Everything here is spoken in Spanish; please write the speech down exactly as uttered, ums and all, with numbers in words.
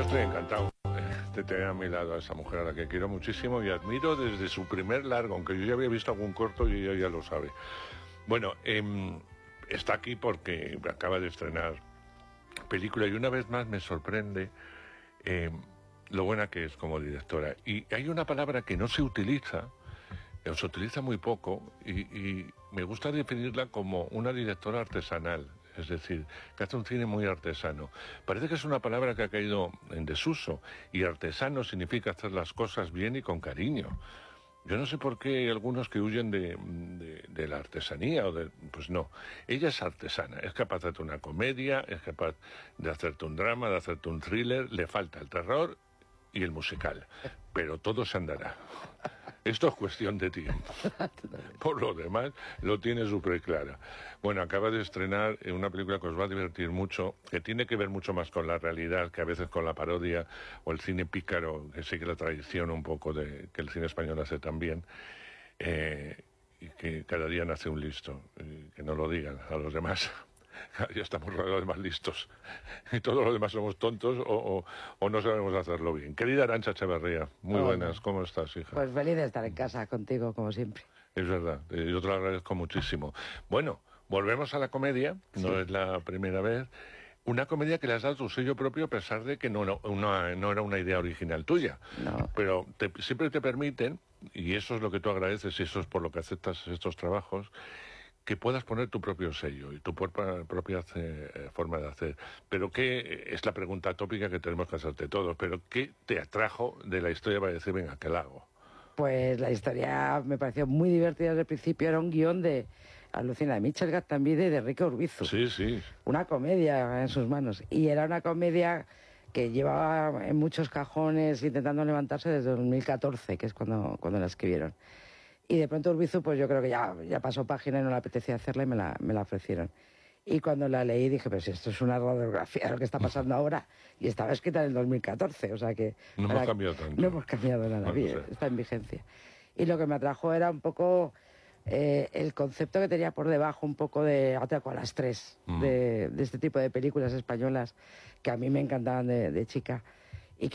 estoy encantado de tener a mi lado a esa mujer a la que quiero muchísimo y admiro desde su primer largo, aunque yo ya había visto algún corto y ella ya lo sabe. Bueno, eh, está aquí porque acaba de estrenar película y una vez más me sorprende eh, lo buena que es como directora. Y hay una palabra que no se utiliza, o se utiliza muy poco, y, y me gusta definirla como una directora artesanal. Es decir, que hace un cine muy artesano. Parece que es una palabra que ha caído en desuso, y artesano significa hacer las cosas bien y con cariño. Yo no sé por qué hay algunos que huyen de, de, de la artesanía, o de, pues no. Ella es artesana, es capaz de hacer una comedia, es capaz de hacerte un drama, de hacerte un thriller, le falta el terror y el musical, pero todo se andará. Esto es cuestión de tiempo. Por lo demás, lo tiene súper clara. Bueno, acaba de estrenar una película que os va a divertir mucho, que tiene que ver mucho más con la realidad que a veces con la parodia o el cine pícaro, que sigue la tradición un poco de que el cine español hace también, eh, y que cada día nace un listo, y que no lo digan a los demás. Ya estamos rodeados de más listos y todos los demás somos tontos o, o, o no sabemos hacerlo bien. Querida Arantxa Echeverría, muy Hola. buenas, ¿cómo estás, hija? Pues feliz de estar en casa contigo, como siempre. Es verdad, yo te lo agradezco muchísimo. Bueno, volvemos a la comedia, no sí. es la primera vez. Una comedia que le has dado tu sello propio a pesar de que no, no, no, no era una idea original tuya. No. Pero te, siempre te permiten, y eso es lo que tú agradeces y eso es por lo que aceptas estos trabajos, que puedas poner tu propio sello y tu propia, propia eh, forma de hacer. Pero ¿qué es la pregunta tópica que tenemos que hacerte todos? ¿Pero qué te atrajo de la historia para decir, venga, que la hago? Pues la historia me pareció muy divertida desde el principio. Era un guión de Alucina, de Michel Gaztambide y de Enrique Urbizu. Sí, sí. Una comedia en sus manos. Y era una comedia que llevaba en muchos cajones intentando levantarse desde dos mil catorce, que es cuando, cuando la escribieron. Y de pronto Urbizu, pues yo creo que ya, ya pasó página y no le apetecía hacerla y me la, me la ofrecieron. Y cuando la leí dije, pero si esto es una radiografía de lo que está pasando ahora. Y estaba escrita en el dos mil catorce, o sea que... No hemos cambiado tanto. No hemos cambiado nada, no, bien, no está en vigencia. Y lo que me atrajo era un poco eh, el concepto que tenía por debajo, un poco de Atraco a las tres, mm. de, de este tipo de películas españolas que a mí me encantaban de, de chica.